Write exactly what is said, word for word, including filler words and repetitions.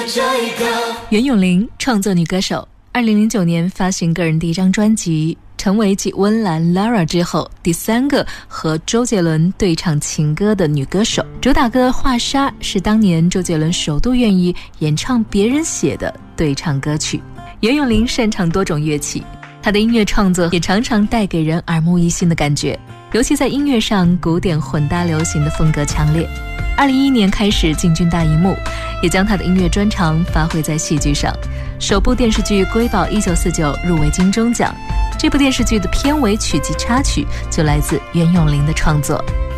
袁咏琳，创作女歌手，二零零九年发行个人第一张专辑，成为继温岚 Lara 之后第三个和周杰伦对唱情歌的女歌手。主打歌《画沙》是当年周杰伦首度愿意演唱别人写的对唱歌曲。袁咏琳擅长多种乐器，她的音乐创作也常常带给人耳目一新的感觉，尤其在音乐上，古典混搭流行的风格强烈。二零一一年开始进军大荧幕，也将他的音乐专长发挥在戏剧上。首部电视剧《瑰宝一九四九》入围金钟奖，这部电视剧的片尾曲及插曲就来自袁咏琳的创作。